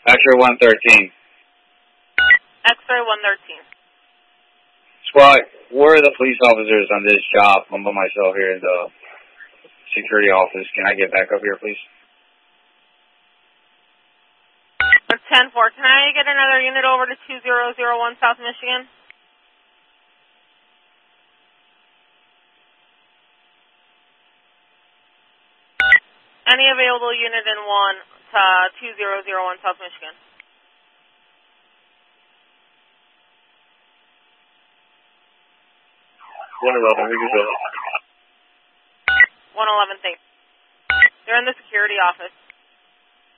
X-ray 113. X-ray 113. Squad, where are the police officers on this job? I'm by myself here in the security office. Can I get back up here, please? 10-4. Can I get another unit over to 2001 South Michigan? Any available unit in 1 to 2001 South Michigan? We can go. 111, thanks. They're in the security office.